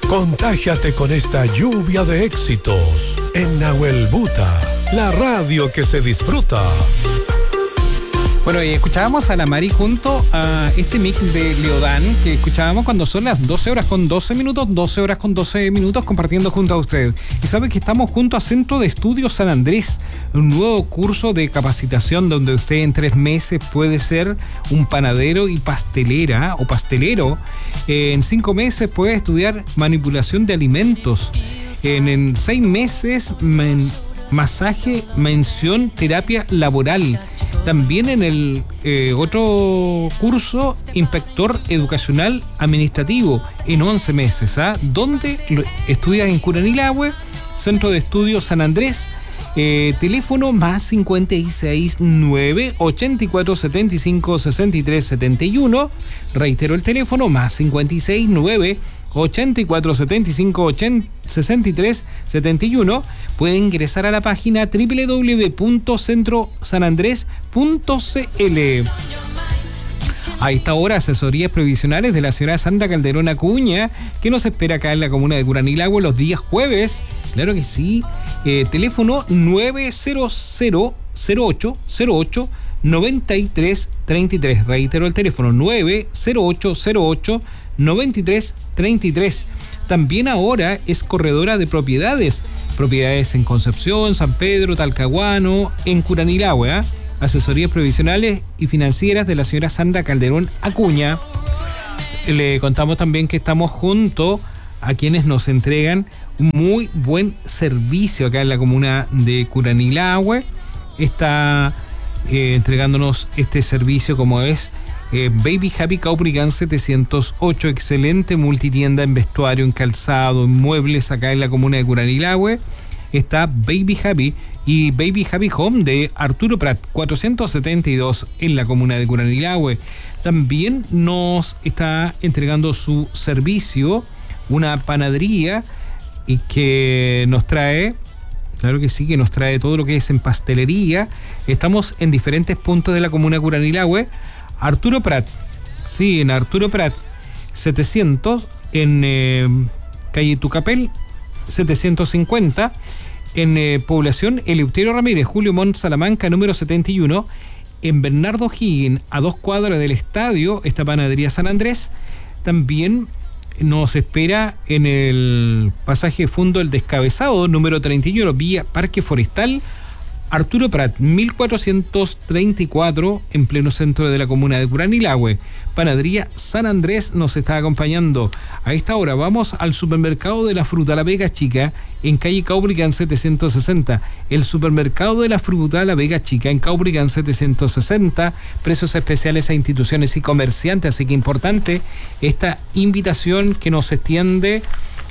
Contágiate con esta lluvia de éxitos en Nahuel Buta, la radio que se disfruta. Bueno, y escuchábamos a la Mari junto a este mix de Leodán que escuchábamos cuando son las 12 horas con 12 minutos compartiendo junto a usted. Y sabe que estamos junto a Centro de Estudios San Andrés, un nuevo curso de capacitación donde usted en 3 meses puede ser un panadero y pastelera o pastelero. En 5 meses puede estudiar manipulación de alimentos. En 6 meses masaje, mención, terapia laboral. También en el otro curso, inspector educacional administrativo, en 11 meses. ¿Dónde estudias? En Curanilahue, Centro de Estudios San Andrés. Teléfono más 569 84 75 63 71. Reitero el teléfono, más 569 84 75 63 71. Pueden ingresar a la página www.centrosanandres.cl. A esta hora, asesorías previsionales de la señora Sandra Calderón Acuña, que nos espera acá en la comuna de Curanilahue los días jueves. Claro que sí. Teléfono 900 08 93 33. Reitero el teléfono 908 08 93 33. También ahora es corredora de propiedades en Concepción, San Pedro, Talcahuano, en Curanilahue. Asesorías previsionales y financieras de la señora Sandra Calderón Acuña. Le contamos también que estamos junto a quienes nos entregan un muy buen servicio acá en la comuna de Curanilahue. Está entregándonos este servicio como es Baby Happy Caupolicán 708, excelente multitienda en vestuario, en calzado, en muebles acá en la comuna de Curanilahue. Está Baby Happy y Baby Happy Home de Arturo Prat 472 en la comuna de Curanilahue. También nos está entregando su servicio una panadería y que nos trae, claro que sí, que nos trae todo lo que es en pastelería. Estamos en diferentes puntos de la comuna de Curanilahue. Arturo Prat, sí, en Arturo Prat 700, en calle Tucapel 750, en población Eleuterio Ramírez, Julio Montt Salamanca número 71, en Bernardo Higgins, a 2 cuadras del estadio, esta panadería San Andrés. También nos espera en el pasaje Fundo El Descabezado número 31, vía Parque Forestal, Arturo Prat 1434, en pleno centro de la comuna de Curanilahue. Panadería San Andrés nos está acompañando. A esta hora vamos al supermercado de la fruta La Vega Chica en calle Caupolicán 760. El supermercado de la fruta La Vega Chica en Caupolicán 760. Precios especiales a instituciones y comerciantes. Así que importante esta invitación que nos extiende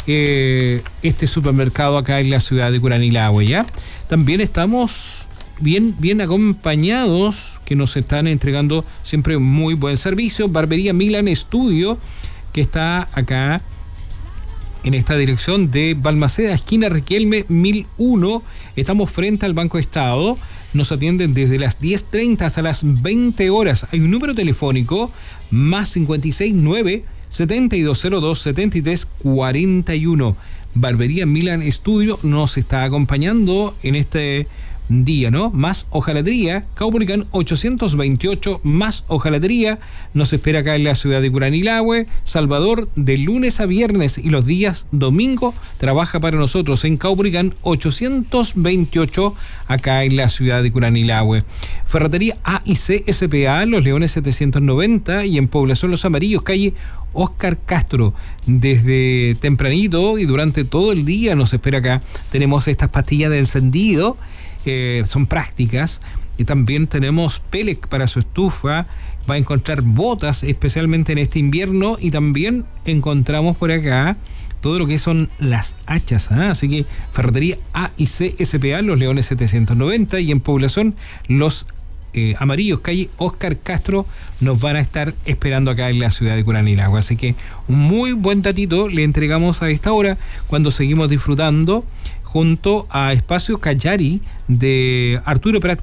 este supermercado acá en la ciudad de Curanilahue, ¿ya? También estamos bien acompañados, que nos están entregando siempre muy buen servicio. Barbería Milan Estudio, que está acá en esta dirección de Balmaceda, esquina Riquelme 1001. Estamos frente al Banco Estado. Nos atienden desde las 10:30 hasta las 20 horas. Hay un número telefónico más 569 7202 7341. Barbería Milan Estudio nos está acompañando en este día, ¿no? Más hojalatería, Caupolicán 828, más hojalatería, nos espera acá en la ciudad de Curanilahue. Salvador, de lunes a viernes y los días domingo, trabaja para nosotros en Caupolicán 828, acá en la ciudad de Curanilahue. Ferretería A y C SPA, Los Leones 790 y en Población Los Amarillos, calle Oscar Castro. Desde tempranito y durante todo el día nos espera acá. Tenemos estas pastillas de encendido, son prácticas, y también tenemos pellets para su estufa. Va a encontrar botas especialmente en este invierno, y también encontramos por acá todo lo que son las hachas, así que Ferretería A y C SPA, Los Leones 790 y en Población Los Amarillos, calle Oscar Castro, nos van a estar esperando acá en la ciudad de Curanilahue. Así que un muy buen datito le entregamos a esta hora, cuando seguimos disfrutando junto a Espacio Callari de Arturo Prat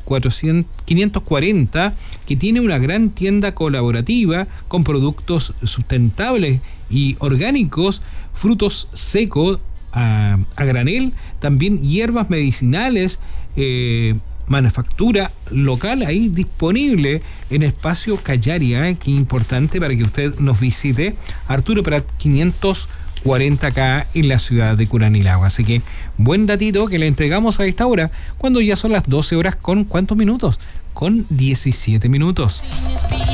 540, que tiene una gran tienda colaborativa con productos sustentables y orgánicos, frutos secos a granel, también hierbas medicinales, manufactura local ahí disponible en Espacio Callaria, que importante para que usted nos visite. Arturo Prat 540 acá en la ciudad de Curanilagua. Así que buen datito que le entregamos a esta hora, cuando ya son las 12 horas con ¿cuántos minutos? Con 17 minutos.